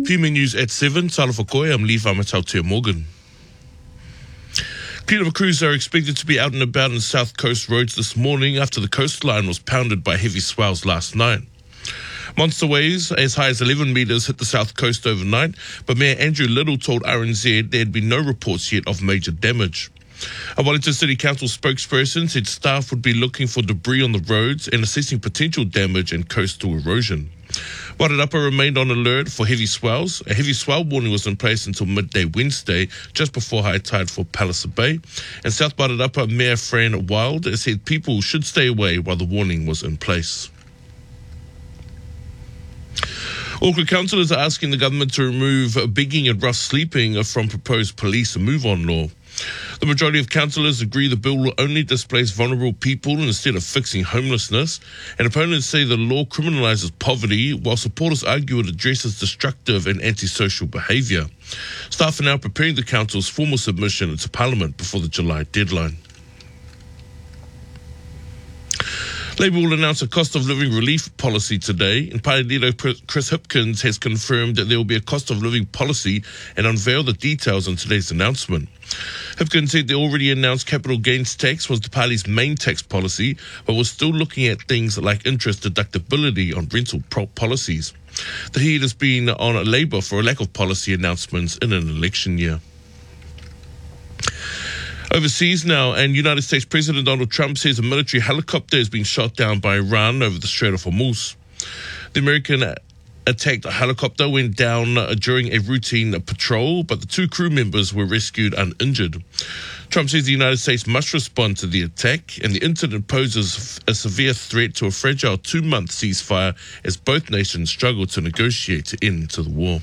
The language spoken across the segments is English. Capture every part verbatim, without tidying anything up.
P M News at seven, Tala Whakoe, I'm Lee Whamatautia Morgan. Cleanup crews are expected to be out and about on South Coast roads this morning after the coastline was pounded by heavy swells last night. Monster waves as high as eleven metres hit the south coast overnight, but Mayor Andrew Little told R N Z there had been no reports yet of major damage. A Wellington City Council spokesperson said staff would be looking for debris on the roads and assessing potential damage and coastal erosion. Wairarapa remained on alert for heavy swells. A heavy swell warning was in place until midday Wednesday, just before high tide for Palliser Bay. And South Wairarapa Mayor Fran Wild said people should stay away while the warning was in place. Auckland councillors are asking the government to remove begging and rough sleeping from proposed police move-on law. The majority of councillors agree the bill will only displace vulnerable people instead of fixing homelessness, and opponents say the law criminalises poverty, while supporters argue it addresses destructive and antisocial behaviour. Staff are now preparing the council's formal submission to Parliament before the July deadline. Labour will announce a cost of living relief policy today, and Party leader Chris Hipkins has confirmed that there will be a cost of living policy and unveiled the details on today's announcement. Hipkins said the already announced capital gains tax was the party's main tax policy, but was still looking at things like interest deductibility on rental policies. The heat has been on Labour for a lack of policy announcements in an election year. Overseas now, and United States President Donald Trump says a military helicopter has been shot down by Iran over the Strait of Hormuz. The American attacked helicopter went down during a routine patrol, but the two crew members were rescued uninjured. Trump says the United States must respond to the attack, and the incident poses a severe threat to a fragile two-month ceasefire as both nations struggle to negotiate to end to the war.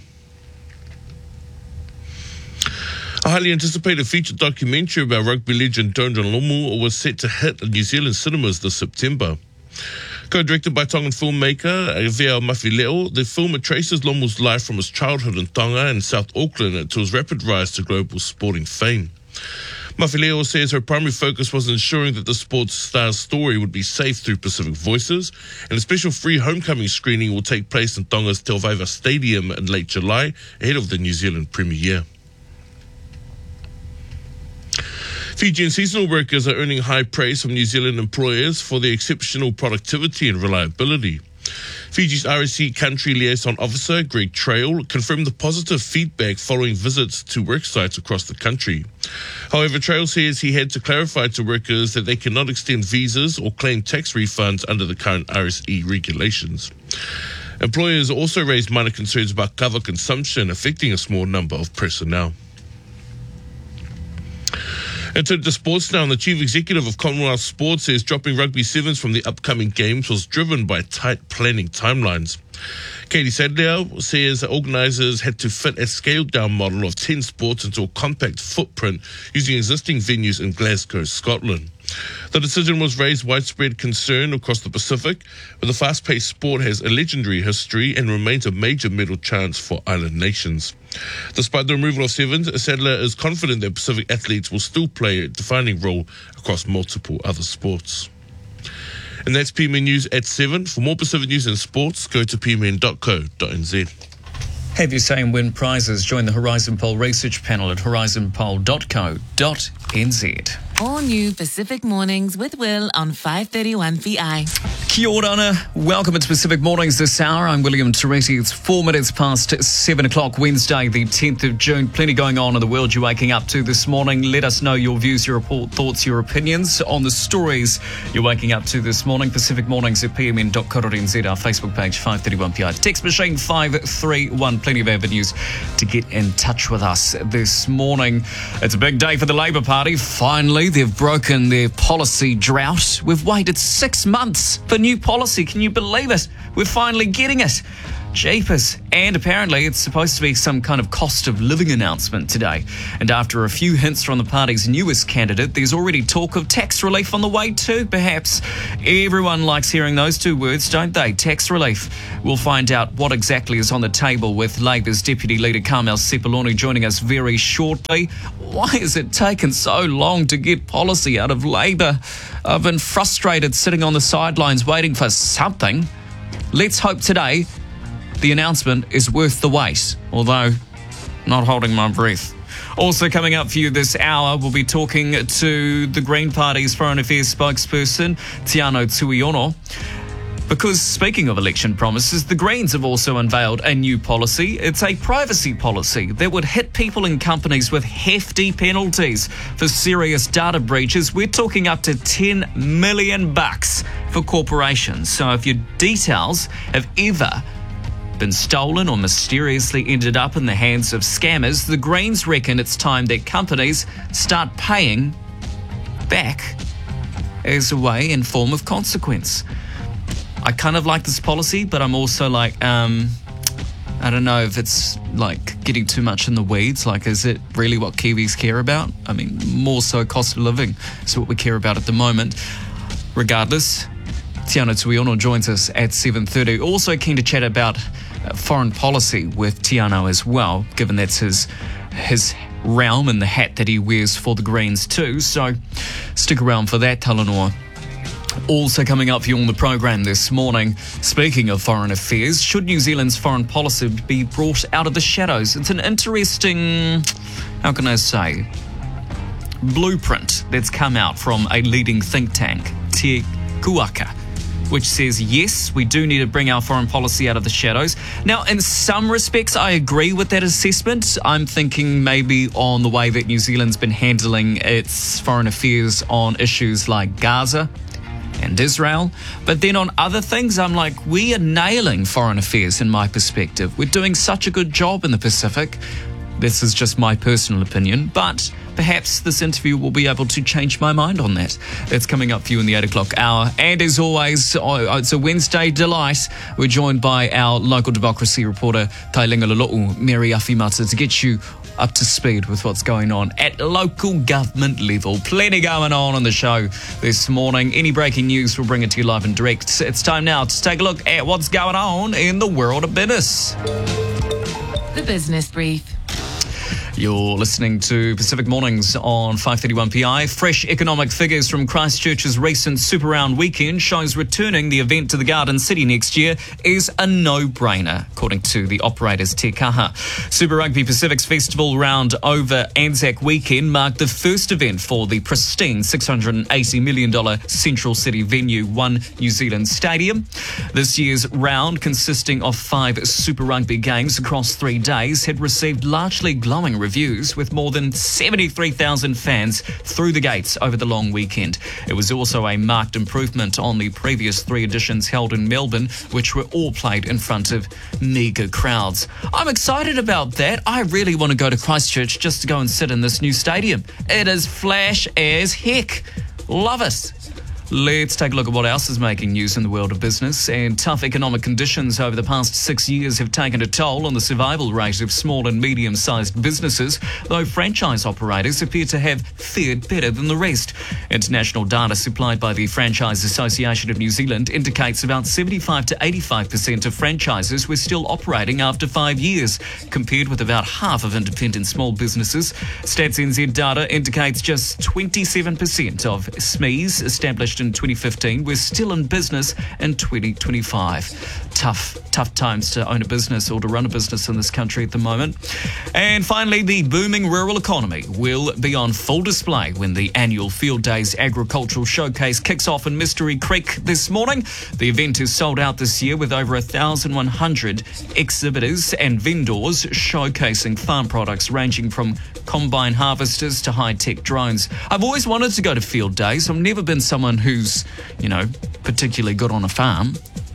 A highly anticipated feature documentary about rugby legend Tondron Lomu was set to hit New Zealand cinemas this September. Co-directed by Tongan filmmaker Vea Mafileo, the film traces Lomu's life from his childhood in Tonga and South Auckland to his rapid rise to global sporting fame. Mafileo says her primary focus was ensuring that the sports star's story would be safe through Pacific Voices, and a special free homecoming screening will take place in Tonga's Te Whaiva Stadium in late July, ahead of the New Zealand premiere. Fijian seasonal workers are earning high praise from New Zealand employers for their exceptional productivity and reliability. Fiji's R S C Country Liaison Officer, Greg Trail, confirmed the positive feedback following visits to work sites across the country. However, Trail says he had to clarify to workers that they cannot extend visas or claim tax refunds under the current R S E regulations. Employers also raised minor concerns about cover consumption affecting a small number of personnel. And to the sports now, and the chief executive of Commonwealth Sports says dropping rugby sevens from the upcoming games was driven by tight planning timelines. Katie Sadler says organisers had to fit a scaled-down model of ten sports into a compact footprint using existing venues in Glasgow, Scotland. The decision was raised widespread concern across the Pacific, but the fast-paced sport has a legendary history and remains a major medal chance for island nations. Despite the removal of sevens, Sadler is confident that Pacific athletes will still play a defining role across multiple other sports. And that's P M N News at seven. For more Pacific news and sports, go to p m n dot co dot n z. Have your say and win prizes. Join the Horizon Poll research panel at horizon poll dot co dot n z. All new Pacific Mornings with Will on five thirty-one V I. Kia ora. Welcome to Pacific Mornings this hour. I'm William Toretti. It's four minutes past seven o'clock, Wednesday, the tenth of June. Plenty going on in the world you're waking up to this morning. Let us know your views, your report, thoughts, your opinions on the stories you're waking up to this morning. Pacific Mornings at p m n dot co dot n z, our Facebook page, five thirty-one P I. Text machine five three one. Plenty of avenues to get in touch with us this morning. It's a big day for the Labour Party. Finally, they've broken their policy drought. We've waited six months for new policy. Can you believe it? We're finally getting it. Jeepers. And apparently it's supposed to be some kind of cost of living announcement today. And after a few hints from the party's newest candidate, there's already talk of tax relief on the way too, perhaps. Everyone likes hearing those two words, don't they? Tax relief. We'll find out what exactly is on the table with Labour's Deputy Leader Carmel Sepuloni joining us very shortly. Why has it taken so long to get policy out of Labour? I've been frustrated sitting on the sidelines waiting for something. Let's hope today the announcement is worth the wait, although not holding my breath. Also coming up for you this hour, we'll be talking to the Green Party's Foreign Affairs spokesperson, Tiano Tuiono. Because speaking of election promises, the Greens have also unveiled a new policy. It's a privacy policy that would hit people and companies with hefty penalties for serious data breaches. We're talking up to ten million bucks for corporations. So if your details have ever been stolen or mysteriously ended up in the hands of scammers, the Greens reckon it's time that companies start paying back as a way in form of consequence. I kind of like this policy, but I'm also like, um, I don't know if it's like getting too much in the weeds. Like, is it really what Kiwis care about? I mean, more so cost of living is what we care about at the moment. Regardless, Tiano Tuiono joins us at seven thirty. Also keen to chat about uh, foreign policy with Tiano as well, given that's his his realm and the hat that he wears for the Greens too. So stick around for that, Talanoa. Also coming up for you on the program this morning, speaking of foreign affairs, should New Zealand's foreign policy be brought out of the shadows? It's an interesting, how can I say, blueprint that's come out from a leading think tank, Te Kuaka, which says, yes, we do need to bring our foreign policy out of the shadows. Now, in some respects, I agree with that assessment. I'm thinking maybe on the way that New Zealand's been handling its foreign affairs on issues like Gaza and Israel. But then on other things, I'm like, we are nailing foreign affairs in my perspective. We're doing such a good job in the Pacific. This is just my personal opinion, but perhaps this interview will be able to change my mind on that. That's coming up for you in the eight o'clock hour. And as always, it's a Wednesday delight. We're joined by our local democracy reporter, Kailanga Lolo'u, Mary Afimata, to get you up to speed with what's going on at local government level. Plenty going on on the show this morning. Any breaking news, we'll bring it to you live and direct. It's time now to take a look at what's going on in the world of business. The Business Brief. You're listening to Pacific Mornings on five thirty-one P I. Fresh economic figures from Christchurch's recent Super Round weekend shows returning the event to the Garden City next year is a no-brainer, according to the operators Te Kaha. Super Rugby Pacific's festival round over Anzac weekend marked the first event for the pristine six hundred eighty million dollars Central City venue, One New Zealand Stadium. This year's round, consisting of five Super Rugby games across three days, had received largely glowing reviews. Reviews with more than seventy-three thousand fans through the gates over the long weekend. It was also a marked improvement on the previous three editions held in Melbourne, which were all played in front of meagre crowds. I'm excited about that. I really want to go to Christchurch just to go and sit in this new stadium. It is flash as heck. Love it. Let's take a look at what else is making news in the world of business. And tough economic conditions over the past six years have taken a toll on the survival rate of small and medium-sized businesses, though franchise operators appear to have fared better than the rest. International data supplied by the Franchise Association of New Zealand indicates about seventy-five to eighty-five percent of franchises were still operating after five years, compared with about half of independent small businesses. Stats N Z data indicates just twenty-seven percent of S M Es established in twenty fifteen we're still in business in twenty twenty-five. Tough, tough times to own a business or to run a business in this country at the moment. And finally, the booming rural economy will be on full display when the annual Field Days Agricultural Showcase kicks off in Mystery Creek this morning. The event is sold out this year with over one thousand one hundred exhibitors and vendors showcasing farm products ranging from combine harvesters to high-tech drones. I've always wanted to go to Field Days. I've never been someone who's, you know, particularly good on a farm.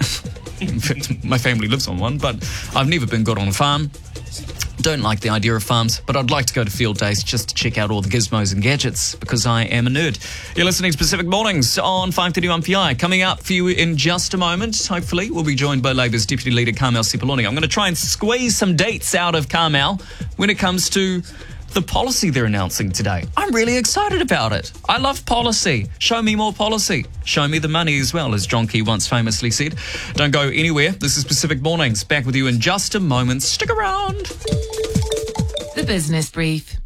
In fact, my family lives on one, but I've never been good on a farm. Don't like the idea of farms, but I'd like to go to Field Days just to check out all the gizmos and gadgets because I am a nerd. You're listening to Pacific Mornings on five thirty-one P I. Coming up for you in just a moment, hopefully, we'll be joined by Labour's Deputy Leader Carmel Sepuloni. I'm going to try and squeeze some dates out of Carmel when it comes to the policy they're announcing today. I'm really excited about it. I love policy. Show me more policy. Show me the money as well, as John Key once famously said. Don't go anywhere. This is Pacific Mornings. Back with you in just a moment. Stick around. The Business Brief.